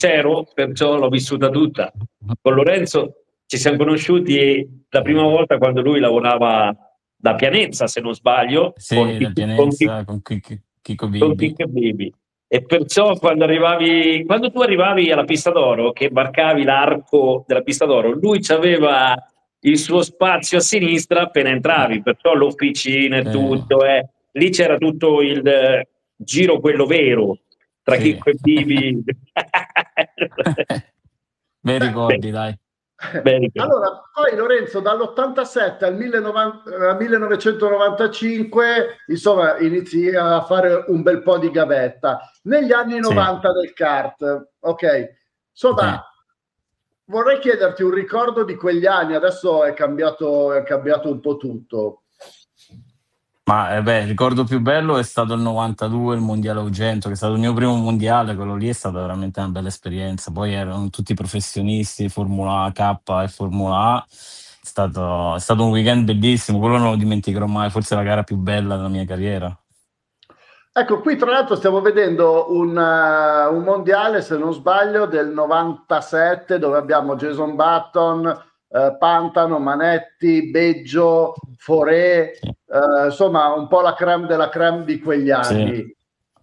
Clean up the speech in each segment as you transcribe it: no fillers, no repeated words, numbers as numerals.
c'ero, perciò l'ho vissuta tutta. Con Lorenzo ci siamo conosciuti la prima volta quando lui lavorava da Pianezza, se non sbaglio, Sì, da Pianezza, con Chico con Bibi. Kick Baby. E perciò quando tu arrivavi alla pista d'oro, che varcavi l'arco della pista d'oro, lui aveva il suo spazio a sinistra appena entravi, perciò l'officina e tutto, lì c'era tutto il giro quello vero tra Sì. Chicco e Bibi. Bei ricordi, dai. Allora, poi Lorenzo, dall'87 al 1995, insomma, inizi a fare un bel po' di gavetta. Negli anni 90 del kart, ok? Insomma, vorrei chiederti un ricordo di quegli anni, adesso è cambiato un po' tutto. Ma il ricordo più bello è stato il 92, il mondiale Augento, che è stato il mio primo mondiale. Quello lì è stata veramente una bella esperienza. Poi erano tutti professionisti, Formula K e Formula A. È stato un weekend bellissimo, quello non lo dimenticherò mai, forse la gara più bella della mia carriera. Ecco, qui tra l'altro stiamo vedendo un mondiale, se non sbaglio, del 97, dove abbiamo Jason Button, Pantano, Manetti, Beggio, Foré, insomma un po' la crème della crème di quegli anni.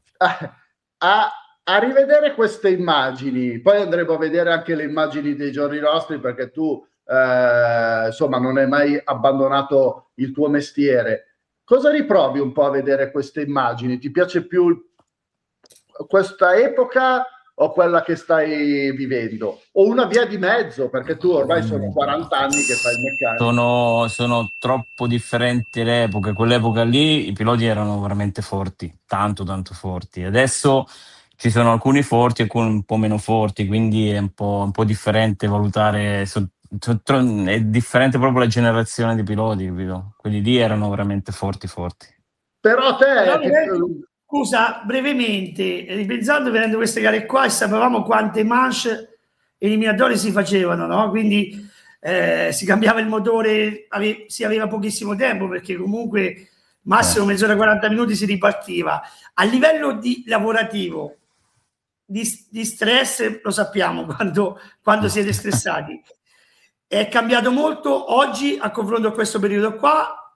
A rivedere queste immagini, poi andremo a vedere anche le immagini dei giorni nostri, perché tu insomma non hai mai abbandonato il tuo mestiere. Cosa riprovi un po' a vedere queste immagini? Ti piace più questa epoca o quella che stai vivendo? O una via di mezzo, perché tu ormai sono 40 anni che fai il meccanico. Sono troppo differenti le epoche. Quell'epoca lì i piloti erano veramente forti, tanto forti. Adesso ci sono alcuni forti e alcuni un po' meno forti, quindi è un po' differente valutare. È differente proprio la generazione di piloti, capito? Quelli lì erano veramente forti. Però scusa, brevemente, ripensando, vedendo queste gare qua, e sapevamo quante manche eliminatori si facevano, no? Quindi si cambiava il motore, si aveva pochissimo tempo, perché comunque massimo mezz'ora, 40 minuti si ripartiva. A livello di lavorativo, di stress, lo sappiamo quando siete stressati. È cambiato molto oggi a confronto a questo periodo qua?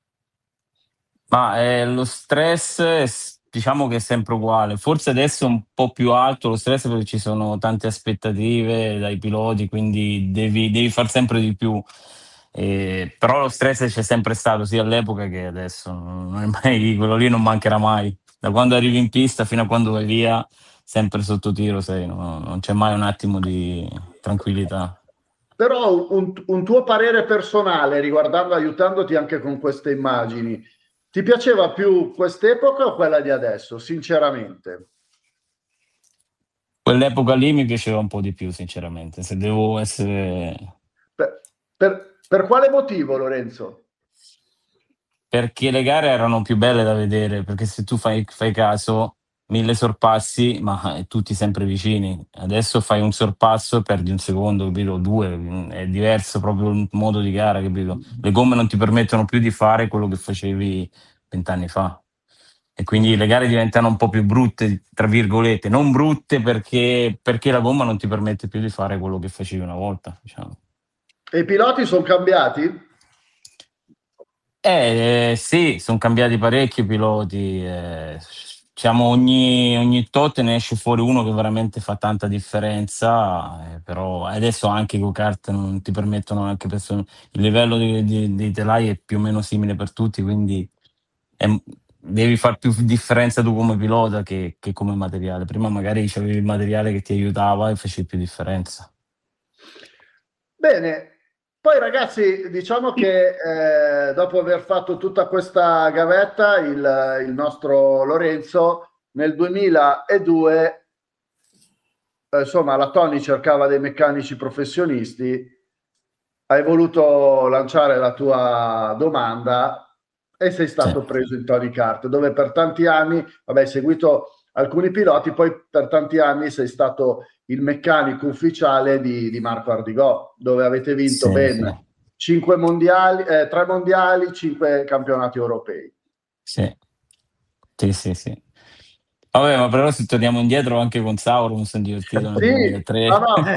Ma lo stress diciamo che è sempre uguale, forse adesso è un po' più alto lo stress perché ci sono tante aspettative dai piloti, quindi devi far sempre di più. Però lo stress c'è sempre stato sia all'epoca che adesso, non è mai, quello lì non mancherà mai. Da quando arrivi in pista fino a quando vai via, sempre sotto tiro sei, no? Non c'è mai un attimo di tranquillità. Però un tuo parere personale riguardando, aiutandoti anche con queste immagini, ti piaceva più quest'epoca o quella di adesso, sinceramente? Quell'epoca lì mi piaceva un po' di più, sinceramente, se devo essere... Per quale motivo, Lorenzo? Perché le gare erano più belle da vedere, perché se tu fai caso, 1000 sorpassi, ma tutti sempre vicini. Adesso fai un sorpasso e perdi un secondo, capito? 2, è diverso proprio il modo di gara, capito? Le gomme non ti permettono più di fare quello che facevi 20 anni fa. E quindi le gare diventano un po' più brutte, tra virgolette, non brutte perché la gomma non ti permette più di fare quello che facevi una volta, diciamo. E i piloti sono cambiati? Sì, sono cambiati parecchi i piloti. Diciamo ogni tot ne esce fuori uno che veramente fa tanta differenza, però adesso anche i go-kart non ti permettono, anche il livello dei telai è più o meno simile per tutti, quindi devi far più differenza tu come pilota che come materiale. Prima magari c'avevi il materiale che ti aiutava e facevi più differenza. Bene, poi ragazzi, diciamo che dopo aver fatto tutta questa gavetta, il nostro Lorenzo nel 2002, insomma, la Tony cercava dei meccanici professionisti, hai voluto lanciare la tua domanda e sei stato preso in Tony Kart, dove per tanti anni, vabbè, hai seguito alcuni piloti, poi per tanti anni sei stato il meccanico ufficiale di Marco Ardigò, dove avete vinto ben 5 mondiali, 3 mondiali, 5 campionati europei. Sì. Vabbè, ma però se torniamo indietro anche con Sauron mi sono divertito nel Sì, 2003. no,